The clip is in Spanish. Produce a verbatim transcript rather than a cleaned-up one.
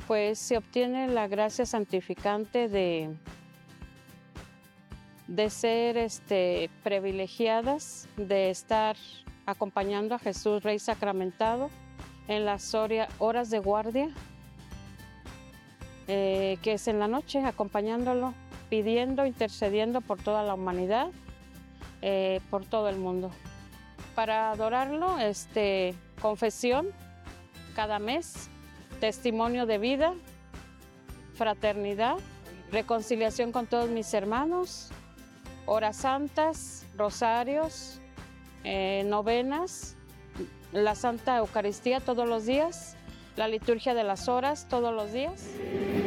Pues se obtiene la gracia santificante de, de ser este, privilegiadas, de estar acompañando a Jesús Rey Sacramentado en las horas de guardia, eh, que es en la noche, acompañándolo, pidiendo, intercediendo por toda la humanidad, eh, por todo el mundo. Para adorarlo, este, confesión cada mes, testimonio de vida, fraternidad, reconciliación con todos mis hermanos, horas santas, rosarios, eh, novenas, la Santa Eucaristía todos los días, la liturgia de las horas todos los días.